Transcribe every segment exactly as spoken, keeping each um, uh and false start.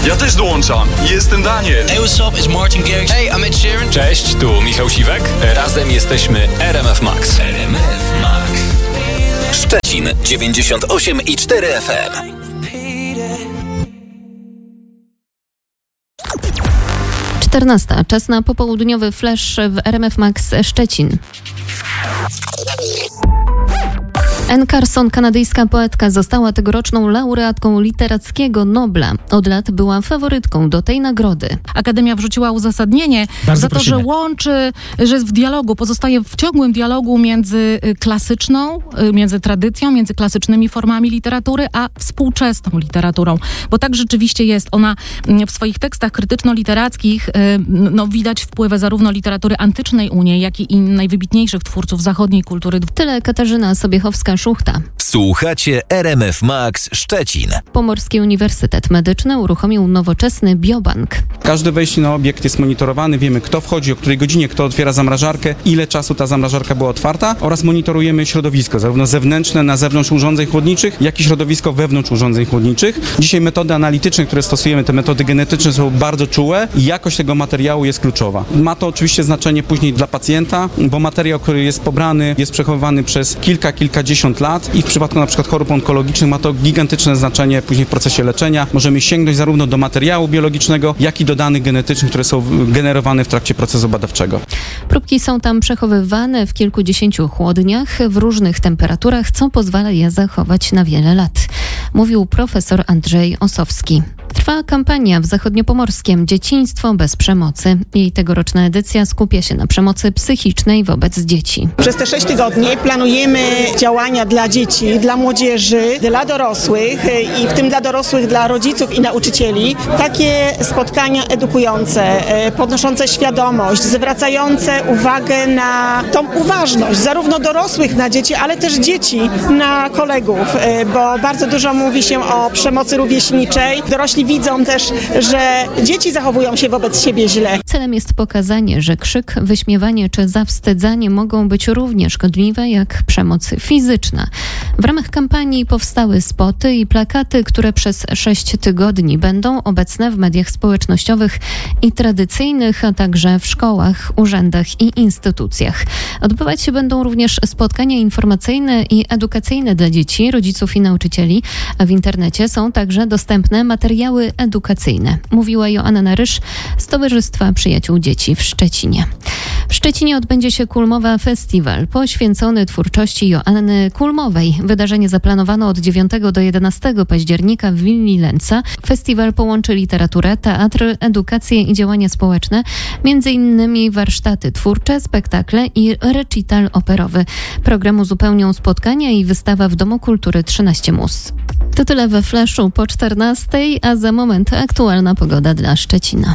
Ja też dołączam. Jestem Daniel. Hey, what's up? It's Martin Garrix. Hey, I'm Ed Sheeran. Cześć, tu Michał Siwek. Razem jesteśmy R M F Max. R M F Max. Szczecin dziewięćdziesiąt osiem i cztery F M. czternasta. Czas na popołudniowy flash w R M F Max Szczecin. Anne Carson, kanadyjska poetka, została tegoroczną laureatką literackiego Nobla. Od lat była faworytką do tej nagrody. Akademia wrzuciła uzasadnienie Bardzo za to, prosimy. że łączy, że jest w dialogu, pozostaje w ciągłym dialogu między klasyczną, między tradycją, między klasycznymi formami literatury, a współczesną literaturą. Bo tak rzeczywiście jest. Ona w swoich tekstach krytyczno-literackich no, widać wpływy zarówno literatury antycznej u niej, jak i najwybitniejszych twórców zachodniej kultury. Tyle Katarzyna Sobiechowska-Szuchta. Słuchacie R M F Max Szczecin. Pomorski Uniwersytet Medyczny uruchomił nowoczesny biobank. Każde wejście na obiekt jest monitorowane, wiemy kto wchodzi, o której godzinie, kto otwiera zamrażarkę, ile czasu ta zamrażarka była otwarta oraz monitorujemy środowisko, zarówno zewnętrzne na zewnątrz urządzeń chłodniczych, jak i środowisko wewnątrz urządzeń chłodniczych. Dzisiaj metody analityczne, które stosujemy, te metody genetyczne są bardzo czułe i jakość tego materiału jest kluczowa. Ma to oczywiście znaczenie później dla pacjenta, bo materiał, który jest pobrany, jest przechowywany przez kilka, kilkadziesiąt lat i w przypadku na przykład chorób onkologicznych ma to gigantyczne znaczenie później w procesie leczenia. Możemy sięgnąć zarówno do materiału biologicznego, jak i do danych genetycznych, które są generowane w trakcie procesu badawczego. Próbki są tam przechowywane w kilkudziesięciu chłodniach w różnych temperaturach, co pozwala je zachować na wiele lat, mówił profesor Andrzej Osowski. Trwa kampania w Zachodniopomorskiem Dzieciństwo bez przemocy. Jej tegoroczna edycja skupia się na przemocy psychicznej wobec dzieci. Przez te sześć tygodni planujemy działania dla dzieci, dla młodzieży, dla dorosłych i w tym dla dorosłych, dla rodziców i nauczycieli. Takie spotkania edukujące, podnoszące świadomość, zwracające uwagę na tą uważność zarówno dorosłych na dzieci, ale też dzieci na kolegów, bo bardzo dużo mówi się o przemocy rówieśniczej. Dorośli widzą też, że dzieci zachowują się wobec siebie źle. Celem jest pokazanie, że krzyk, wyśmiewanie czy zawstydzanie mogą być równie szkodliwe jak przemoc fizyczna. W ramach kampanii powstały spoty i plakaty, które przez sześć tygodni będą obecne w mediach społecznościowych i tradycyjnych, a także w szkołach, urzędach i instytucjach. Odbywać się będą również spotkania informacyjne i edukacyjne dla dzieci, rodziców i nauczycieli, a w internecie są także dostępne materiały edukacyjne, mówiła Joanna Rysz z Towarzystwa Przyjaciół Dzieci w Szczecinie. W Szczecinie odbędzie się Kulmowa Festiwal poświęcony twórczości Joanny Kulmowej. Wydarzenie zaplanowano od dziewiątego do jedenastego października w willi Lęca. Festiwal połączy literaturę, teatr, edukację i działania społeczne, między innymi warsztaty twórcze, spektakle i recital operowy. Program uzupełnią spotkania i wystawa w Domu Kultury trzynaście Mus. To tyle we Flashu po czternastej, a za moment aktualna pogoda dla Szczecina.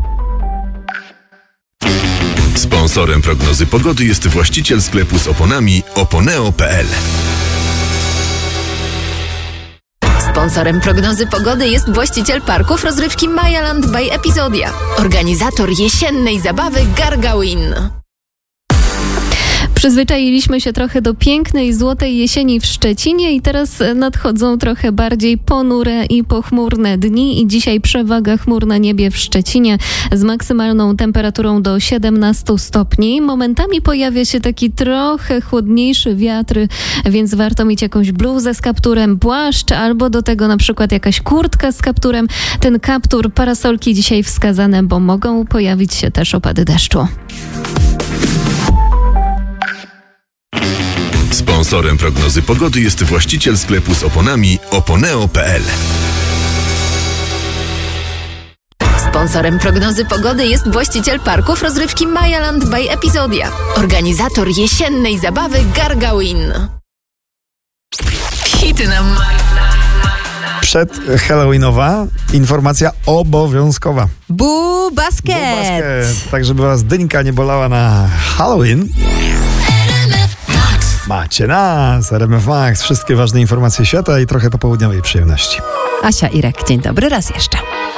Sponsorem prognozy pogody jest właściciel sklepu z oponami oponeo kropka p l. Sponsorem prognozy pogody jest właściciel parków rozrywki Mayaland by Epizodia. Organizator jesiennej zabawy Gargawin. Przyzwyczailiśmy się trochę do pięknej, złotej jesieni w Szczecinie i teraz nadchodzą trochę bardziej ponure i pochmurne dni i dzisiaj przewaga chmur na niebie w Szczecinie z maksymalną temperaturą do siedemnaście stopni. Momentami pojawia się taki trochę chłodniejszy wiatr, więc warto mieć jakąś bluzę z kapturem, płaszcz albo do tego na przykład jakaś kurtka z kapturem. Ten kaptur, parasolki dzisiaj wskazane, bo mogą pojawić się też opady deszczu. Sponsorem prognozy pogody jest właściciel sklepu z oponami oponeo kropka p l. Sponsorem prognozy pogody jest właściciel parków rozrywki Mayaland by Epizodia. Organizator jesiennej zabawy Gargawin. Hity na Przed Halloweenowa informacja obowiązkowa. Bu basket! Bu basket! Tak, żeby was dynka nie bolała na Halloween. Macie nas, R M F Max, wszystkie ważne informacje świata i trochę popołudniowej przyjemności. Asia, Irek, dzień dobry raz jeszcze.